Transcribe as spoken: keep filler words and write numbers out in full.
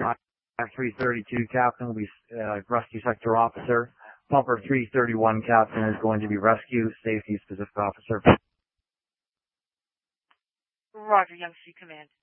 three thirty-two captain will be uh, rescue sector officer. Pumper three thirty-one captain is going to be rescue safety specific officer. Roger, Young Sea Command.